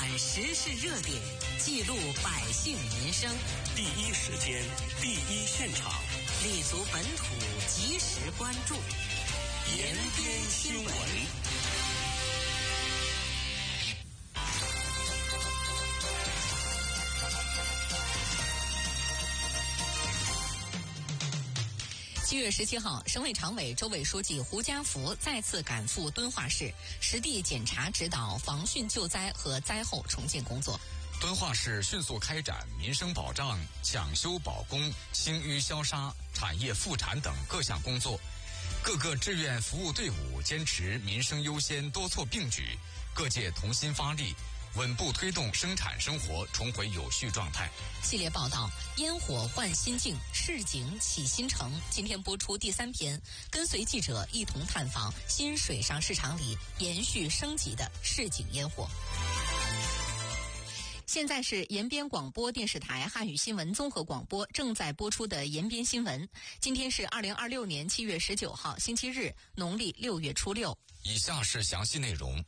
览时事热点，记录百姓民生， 第一时间，第一现场， 立足本土，及时关注， 延边新闻。 7月17号，省委常委、州委书记胡家福再次赶赴敦化市，实地检查指导防汛救灾和灾后重建工作。 敦化市迅速开展民生保障、抢修保供、清淤消杀、产业复产等各项工作，各个志愿服务队伍坚持民生优先、多措并举，各界同心发力，稳步推动生产生活重回有序状态。 系列报道《烟火换新境，市井启新城》今天播出第3篇，跟随记者一同探访新水上市场里延续升级的市井烟火。现在是延边广播电视台汉语新闻综合广播正在播出的延边新闻。今天是2026年7月19号，星期日，农历6月初6。 以下是详细内容。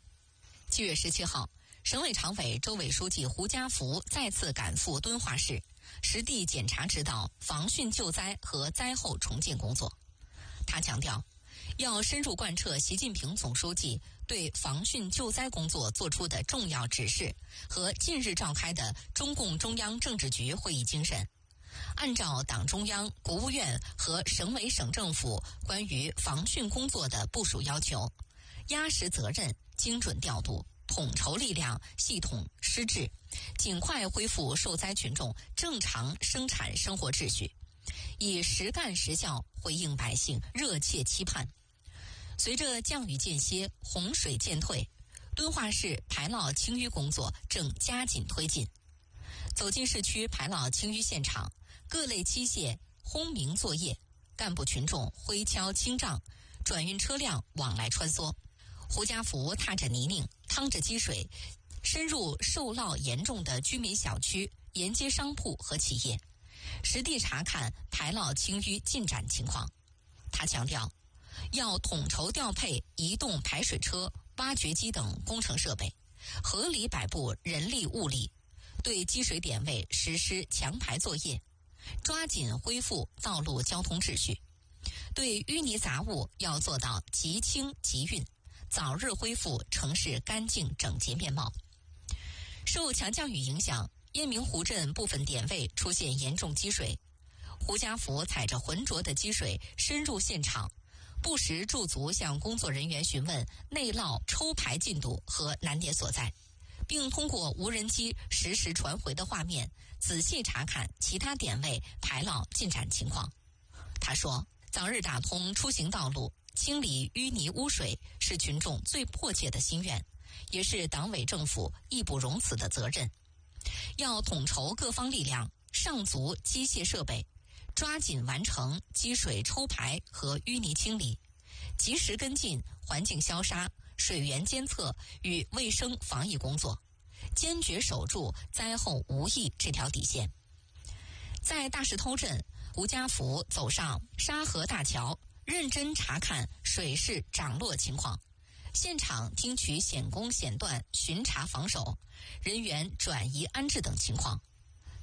7月17号，省委常委、州委书记胡家福再次赶赴敦化市，实地检查指导防汛救灾和灾后重建工作。他强调，要深入贯彻习近平总书记对防汛救灾工作作出的重要指示和近日召开的中共中央政治局会议精神，按照党中央、国务院和省委省政府关于防汛工作的部署要求，压实责任，精准调度，统筹力量，系统施治，尽快恢复受灾群众正常生产生活秩序，以实干实效回应百姓热切期盼。随着降雨间歇，洪水渐退，敦化市排涝清淤工作正加紧推进。走进市区排涝清淤现场，各类机械轰鸣作业，干部群众挥锹清障，转运车辆往来穿梭。胡家福踏着泥泞，趟着积水，深入受涝严重的居民小区，沿街商铺和企业，实地查看排涝清淤进展情况。他强调，要统筹调配移动排水车、挖掘机等工程设备，合理摆布人力物力，对积水点位实施强排作业，抓紧恢复道路交通秩序。对淤泥杂物要做到即清即运，早日恢复城市干净整洁面貌。受强降雨影响，雁鸣湖镇部分点位出现严重积水。胡家福踩着浑浊的积水深入现场，不时驻足向工作人员询问内涝抽排进度和难点所在，并通过无人机实时传回的画面，仔细查看其他点位排涝进展情况。他说，早日打通出行道路，清理淤泥污水是群众最迫切的心愿，也是党委政府义不容辞的责任。要统筹各方力量，上足机械设备，抓紧完成积水抽排和淤泥清理，及时跟进环境消杀、水源监测与卫生防疫工作，坚决守住灾后无疫这条底线。在大石头镇，胡家福走上沙河大桥，认真查看水势涨落情况，现场听取险工险段巡查防守、人员转移安置等情况，